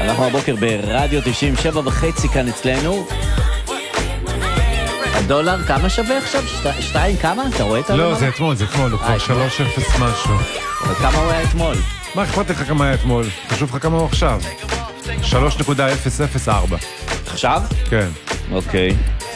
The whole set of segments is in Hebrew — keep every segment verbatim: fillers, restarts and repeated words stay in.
אנחנו הבוקר ברדיו תשעים ושבע וחצי כאן אצלנו. הדולר כמה שווה עכשיו? שת, שתיים כמה? אתה רואה את הדולר? לא, זה אתמול, זה אתמול, הוא כבר שלוש אפס משהו. וכמה הוא היה אתמול? מה אכפת לך כמה היה אתמול? חשוב לך כמה הוא עכשיו? שלוש נקודה אפס אפס ארבע. עכשיו? כן. אוקיי.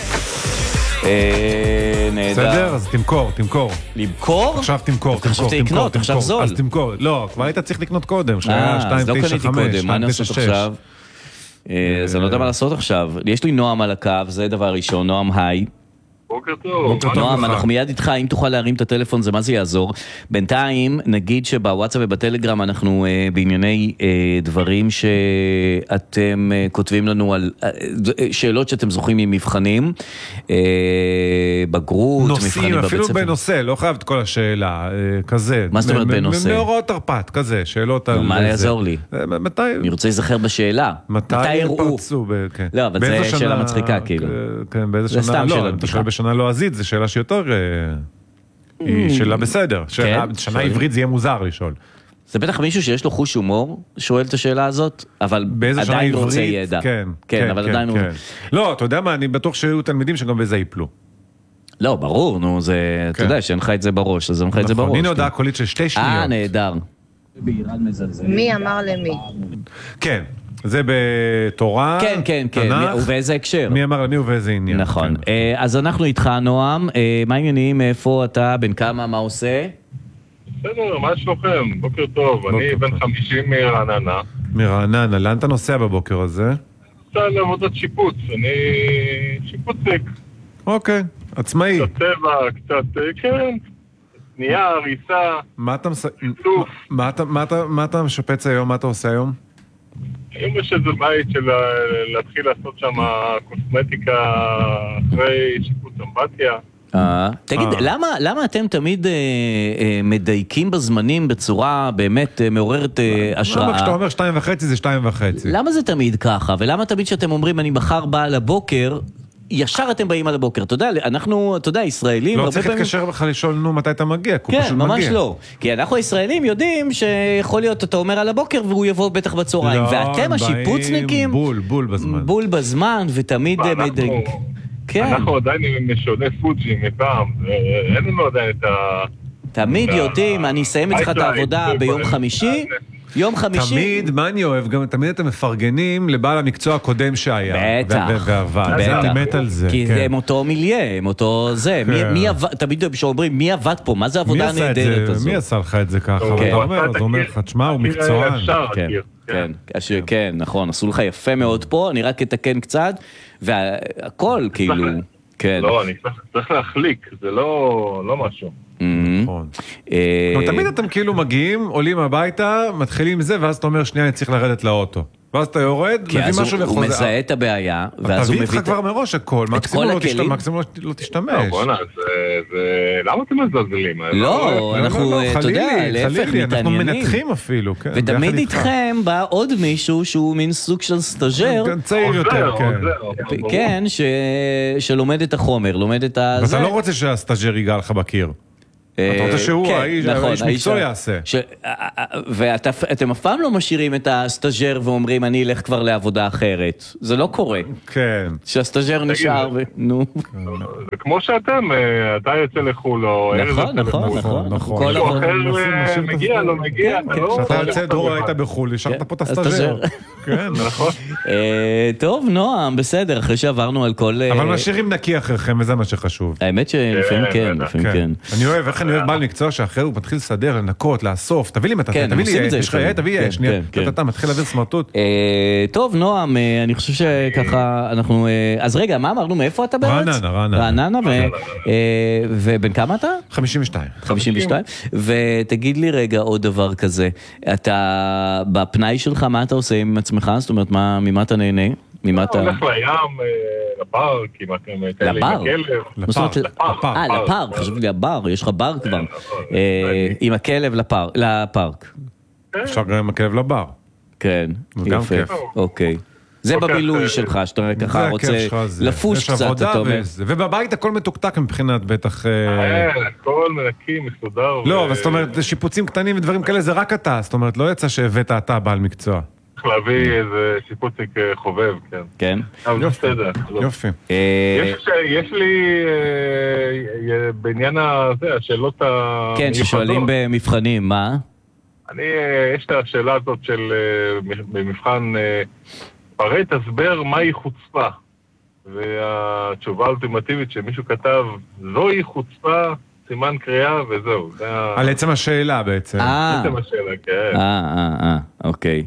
אה, נהדר. בסדר? אז תמכור, תמכור. למכור? עכשיו תמכור, תמכור, חשבתי לקנות, עכשיו זול. אז תמכור. לא, כבר היית צריך לקנות קודם, שהיה אה, אז לא קניתי קודם, מה נעשות עכשיו? אז אני לא יודע מה לעשות עכשיו. יש לי נועם על הקו, זה דבר ראשון, נועם היי. בוקר טוב. נועם, אנחנו מיד איתך, אם תוכל להרים את הטלפון, זה מה זה יעזור. בינתיים, נגיד שבוואטסאפ ובטלגרם אנחנו אה, בענייני אה, דברים שאתם אה, כותבים לנו על אה, שאלות שאתם זוכים ממבחנים, אה, בגרות, מבחנים בבית ספר. נושאים, אפילו בנושא, לא חייב את כל השאלה, אה, כזה. מה זאת אומרת בנושא? מאורעות תרפ"ט, כזה, שאלות על... מה יעזור לי? מתי... אני רוצה להיזכר בשאלה. מתי פרצו? לא, אבל זה שאלה מצחיקה, כאילו. כן, באיזה שנה, לא, שנה לועזית, זו שאלה שיותר, היא שאלה בסדר. שנה עברית זה יהיה מוזר לשאול. זה בטח מישהו שיש לו חוש הומור, שואל את השאלה הזאת, אבל עדיין רוצה ידע. כן, כן, אבל עדיין הוא... לא, אתה יודע מה, אני בטוח שהיו תלמידים שגם בזה ייפלו. לא, ברור, נו, זה, אתה יודע, שאין לך את זה בראש, אז אין לך את זה בראש. הנה הודעה קולית של שתי שניות. אה, נהדר. מי אמר למי? כן. זה בתורה, כן, כן, כן, ובאיזה הקשר. מי אמר למי ובאיזה עניין. נכון, אז אנחנו איתך נועם, מה העניינים, איפה אתה, בן כמה, מה עושה? בסדר, מה שלוכם? בוקר טוב, אני בן חמישים מרעננה. מרעננה, לאן אתה נוסע בבוקר הזה? נוסע לעבודת שיפוץ, אני שיפוציק. אוקיי, עצמאי. קצת טבע, קצת, כן, נייר, עיסה, מה אתה משפץ היום, מה אתה עושה היום? היום יש איזה בית של להתחיל לעשות שם קוסמטיקה אחרי שיפוץ אמבטיה. תגיד, למה אתם תמיד מדייקים בזמנים בצורה באמת מעוררת השראה? למה כשאתה אומר שתיים וחצי זה שתיים וחצי? למה זה תמיד ככה? ולמה תמיד שאתם אומרים אני מחר בא לבוקר, ישר אתם באים על הבוקר? אתה יודע, אנחנו, אתה יודע, ישראלים... לא צריך להתקשר לך לשאול, נו, מתי אתה מגיע? כן, ממש לא. כי אנחנו הישראלים יודעים שיכול להיות, אתה אומר על הבוקר, והוא יבוא בטח בצהריים. ואתם השיפוצניקים... בול, בול בזמן. בול בזמן, ותמיד... אנחנו עדיין משעוני פוג'י מפעם. אין לנו עדיין את ה... תמיד יודעים, אני אסיים אצלך את העבודה ביום חמישי... יום חמישי... תמיד, מה אני אוהב? גם תמיד אתם מפרגנים לבעל המקצוע הקודם שהיה. בטח. ועבד. אני מת על זה. כי הם אותו מיליה, הם אותו זה. מי עבד, תמיד שאומרים, מי עבד פה? מה זה עבודה נהדרת הזו? מי עשה לך את זה ככה? אתה אומר, אז הוא אומר לך, תשמע, הוא מקצוען. כן, כן, נכון. עשו לך יפה מאוד פה, אני רק אתקן קצת, והכל כאילו... לא, אני צריך להחליק, זה לא משהו. נכון. תמיד אתם כאילו מגיעים, עולים הביתה, מתחילים זה, ואז אתה אומר, שנייה, אני צריך לרדת לאוטו. ואז אתה יורד, מביא משהו וחוזר. הוא מזהה את הבעיה, ואז הוא מביא... תביא איתך כבר מראש הכל, מקסימום לא תשתמש. לא, בוא'נה, זה... למה אתם מזלזלים? לא, אנחנו, אתה יודע, להפך, מתעניינים. אנחנו מנתחים אפילו, כן. ותמיד איתכם בא עוד מישהו שהוא מין סוג של סטאז'ר. צעיר יותר, כן. כן, שלומד את החומר, לומד את ה... ואתה לא רוצה שהסטאז'ר ייגע לך בקיר. אתה רוצה שהוא, האיש מקצוע יעשה. ואתם אף פעם לא משאירים את הסטאז'ר ואומרים, אני אלך כבר לעבודה אחרת. זה לא קורה. כן. שהסטאז'ר נשאר נו. זה כמו שאתם, אתה יוצא לחול, או נכון, נכון, נכון. משהו אחר מגיע, לא מגיע. כשאתה יוצא דרור היית בחול, השארת פה את הסטאז'ר. כן, נכון. טוב, נועם, בסדר, אחרי שעברנו על כל... אבל משאירים נקי אחריכם, וזה מה שחשוב. האמת שלפעמים כן, לפעמים כן. אני אוהב, איך אני אוהב בעל מקצוע שאחר הוא מתחיל לסדר, לנקות, לאסוף, תביא לי מטאטה, תביא לי, יש לך יד, תביא יד, שנייה, אתה מתחיל להעביר סמרטוט. טוב, נועם, אני חושב שככה אנחנו... אז רגע, מה אמרנו, מאיפה אתה בארץ? רעננה, רעננה. רעננה, ובן כמה אתה? חמישים ושתיים. חמישים ושתיים? ותגיד לי רגע עוד דבר כזה, אתה, בפנאי שלך, מה אתה עושה עם עצמך? זאת אומרת, ממה אתה נהנה? ממה אתה... הולך לים, לפארק, עם הכלב. לפארק? אה, לפארק, חשבתי לי הבר, יש לך בר כבר. עם הכלב לפארק. אפשר גם עם הכלב לבר. כן, יפה. אוקיי. זה בבילוי שלך, שאתה ככה רוצה לפוש קצת, אתה אומר. ובבית הכל מתוקתק מבחינת בטח... הכל מנקי, מסודר. לא, אבל זאת אומרת, שיפוצים קטנים ודברים כאלה זה רק אתה, זאת אומרת, לא יצא שהבאת אתה בעל מקצוע. צריך להביא איזה שיפוצניק חובב, כן. כן. יופי, יופי. יש לי בעניין הזה, השאלות ה... כן, ששואלים במבחנים, מה? אני, יש את השאלה הזאת של במבחן, פרט הסבר מהי חוצפה. והתשובה האולטימטיבית שמישהו כתב, זוהי חוצפה, סימן קריאה וזהו. על עצם השאלה בעצם. על עצם השאלה, כן. אה, אה, אה, אוקיי.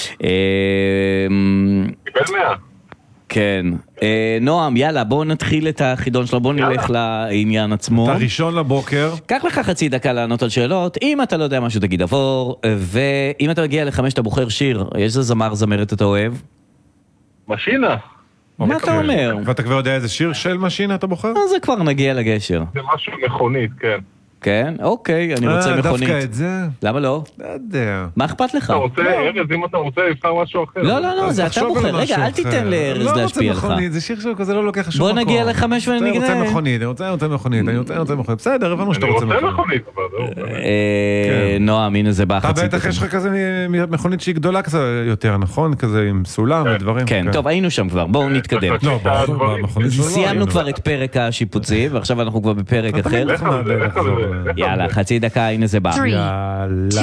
קיבל מאה. כן. נועם, יאללה, בואו נתחיל את החידון שלו, בואו נלך לעניין עצמו. אתה ראשון לבוקר. קח לך חצי דקה לענות על שאלות, אם אתה לא יודע משהו תגיד עבור, ואם אתה מגיע לחמש אתה בוחר שיר, יש איזה זמר זמרת אתה אוהב? משינה. מה אתה אומר? ואתה כבר יודע איזה שיר של משינה אתה בוחר? זה כבר נגיע לגשר. זה משהו מכונית, כן. כן? אוקיי, אני רוצה מכונית. דווקא את זה? למה לא? לא יודע. מה אכפת לך? אתה רוצה, ארז, אם אתה רוצה, יבחר משהו אחר. לא, לא, לא, זה אתה בוחר. רגע, אל תיתן לארז להשפיע לך. זה שיר שלו כזה לא לוקח שום מקום. בוא נגיע לחמש ונגנה. אני רוצה מכונית, אני רוצה, אני רוצה מכונית, אני רוצה, אני רוצה מכונית. בסדר, הבנו שאתה רוצה מכונית. אני רוצה מכונית, אבל לא. נועם, הנה זה בא חצי. אתה בטח יש לך כזה מכונית שהיא גדולה כזה יותר, נכון? כזה עם סולם ודברים. כן, טוב, היינו שם כבר, בואו נתקדם. לא, במכונית שלו לא סיימנו כבר את פרק השיפוצי, ועכשיו אנחנו כבר בפרק אחר. יאללה, חצי דקה, הנה זה בא. יאללה.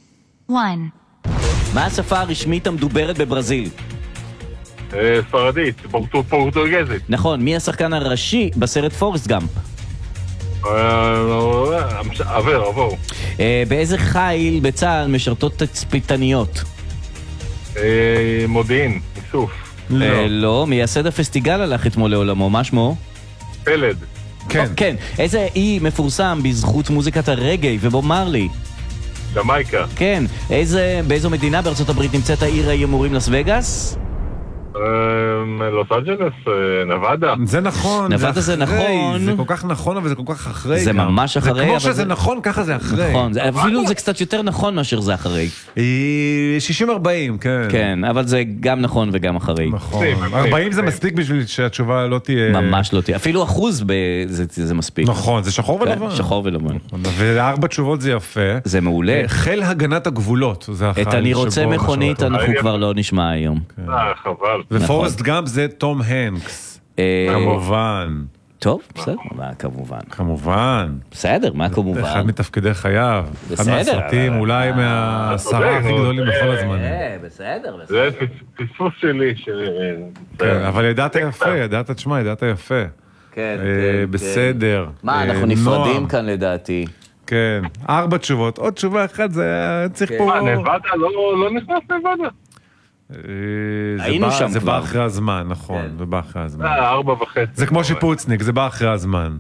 מה השפה הרשמית המדוברת בברזיל? ספרדית, פורטוגזית. נכון, מי השחקן הראשי בסרט פורסט גאמפ? עבר, עבור. באיזה חיל בצה"ל משרתות תצפיתניות? מודיעין, איסוף. לא, מייסד הפסטיגל הלך אתמול לעולמו, מה שמו? פלד. כן. כן, איזה אי מפורסם בזכות מוזיקת הרגעי ובוב מרלי? ג'מייקה. כן, באיזו מדינה בארצות הברית נמצאת העיר ההימורים לס וגאס? לוס אנג'לס, נבדה. זה נכון, נבדה זה נכון. זה כל כך נכון, אבל זה כל כך אחרי. זה ממש אחרי. זה כמו שזה נכון, ככה זה אחרי. נכון, אפילו זה קצת יותר נכון מאשר זה אחרי. שישים ארבעים, כן. כן, אבל זה גם נכון וגם אחרי. נכון. ארבעים זה מספיק בשביל שהתשובה לא תהיה... ממש לא תהיה. אפילו אחוז זה מספיק. נכון, זה שחור ולבן. שחור ולבן. וארבע תשובות זה יפה. זה מעולה. חיל הגנת הגבולות. את אני רוצה מכונית, אנחנו כבר לא נשמע היום. חבל. ופורסט גאמפ זה תום הנקס. כמובן. טוב, בסדר, מה כמובן. כמובן. בסדר, מה כמובן. אחד מתפקדי חייו. בסדר. אחד מהסרטים, אולי מהעשרה הכי גדולים בכל הזמנים. בסדר, בסדר. זה פספוס שלי. כן, אבל ידעת יפה, ידעת, תשמע, ידעת יפה. כן, כן. בסדר. מה, אנחנו נפרדים כאן לדעתי. כן, ארבע תשובות. עוד תשובה אחת, זה צריך פה... מה, נבדה לא נכנס נבדה? היינו שם כבר. זה בא אחרי הזמן, נכון, זה בא אחרי הזמן. ארבע וחצי. זה כמו שיפוצניק, זה בא אחרי הזמן.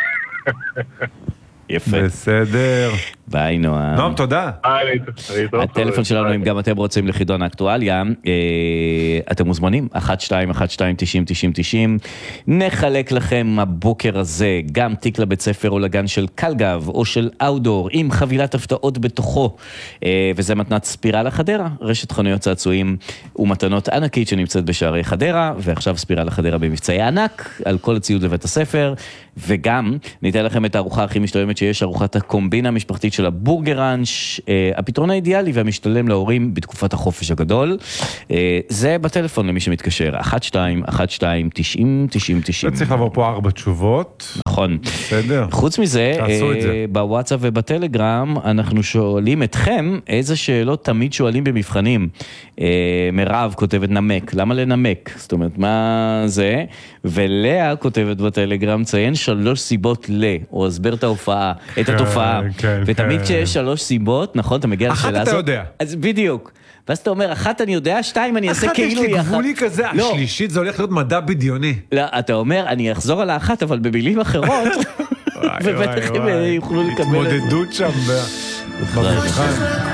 יפה. בסדר. ביי נועם. נועם, תודה. הטלפון שלנו, אם גם אתם רוצים לחידון האקטואליה, אתם מוזמנים, אחת שתיים אחת שתיים תשעים תשעים תשעים. נחלק לכם הבוקר הזה גם תיק לבית ספר או לגן של קלגב או של אאודור, עם חבילת הפתעות בתוכו, וזה מתנת ספירלה חדרה, רשת חנויות צעצועים ומתנות ענקית שנמצאת בשערי חדרה, ועכשיו ספירלה חדרה במבצעי ענק על כל הציוד לבית הספר, וגם ניתן לכם את הארוחה הכי משתלמת שיש, ארוחת הקומבינה המשפחתית של הבורגראנץ', הפתרון האידיאלי והמשתלם להורים בתקופת החופש הגדול. זה בטלפון למי שמתקשר, אחת שתיים אחת שתיים תשעים תשעים תשעים. צריך לעבור פה ארבע תשובות. נכון. בסדר. חוץ מזה, בוואטסאפ ובטלגרם אנחנו שואלים אתכם איזה שאלות תמיד שואלים במבחנים. מירב כותבת נמק, למה לנמק? זאת אומרת, מה זה? ולאה כותבת בטלגרם, ציין שלוש סיבות ל, או הסבר את ההופעה, את התופעה. ותמיד כשיש שלוש סיבות, נכון, אתה מגיע לשאלה הזאת. אחת אתה יודע. אז בדיוק. ואז אתה אומר, אחת אני יודע, שתיים אני אעשה כאילו אחת היא יש אחת. לי גבולי כזה, השלישית זה הולך להיות מדע בדיוני. לא, אתה אומר, אני אחזור על האחת, אבל במילים אחרות, ובטח הם יוכלו לקבל את זה. התמודדות שם במבחן.